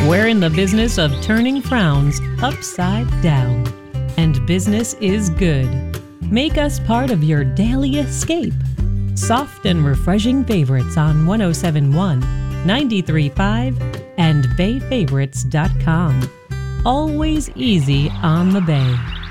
We're in the business of turning frowns upside down, and business is good. Make us part of your daily escape. Soft and refreshing favorites on 1071, 93.5, and BayFavorites.com. Always easy on the Bay.